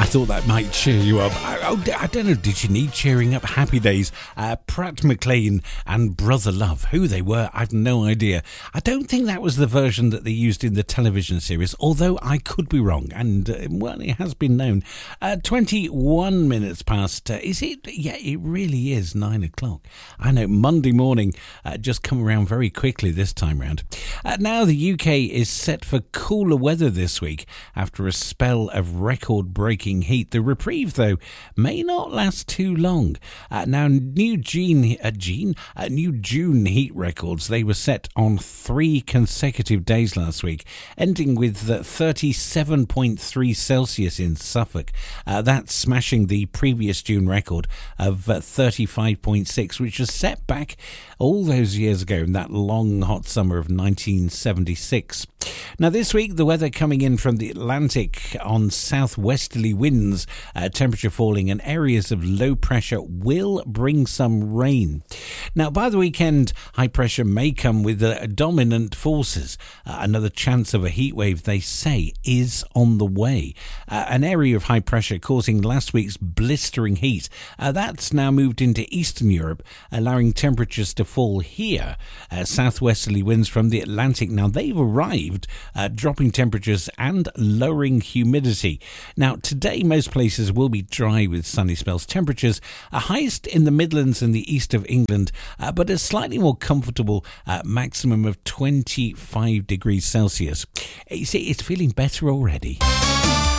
thought that might cheer you up. I don't know, did you need cheering up? Happy Days, Pratt McLean and Brother Love. Who they were, I've no idea. I don't think that was the version that they used in the television series, although I could be wrong, and, well, it has been known. 21 minutes past, is it? Yeah, it really is 9 o'clock. I know, Monday morning just come around very quickly this time round. Now the UK is set for cooler weather this week after a spell of record-breaking heat. The reprieve, though, may not last too long. Now, new June heat records, they were set on 3 consecutive days last week, ending with 37.3 Celsius in Suffolk. That's smashing the previous June record of 35.6, which was set back all those years ago in that long, hot summer of 1976. Now, this week, the weather coming in from the Atlantic on southwesterly winds, temperature falling, and areas of low pressure will bring some rain. Now, by the weekend, high pressure may come with dominant forces. Another chance of a heat wave, they say, is on the way. An area of high pressure causing last week's blistering heat, that's now moved into Eastern Europe, allowing temperatures to fall here. Southwesterly winds from the Atlantic, now they've arrived, dropping temperatures and lowering humidity. Now, today most places will be dry with sunny spells. Temperatures are highest in the Midlands and the east of England, but a slightly more comfortable maximum of 25 degrees Celsius. You see, it's feeling better already.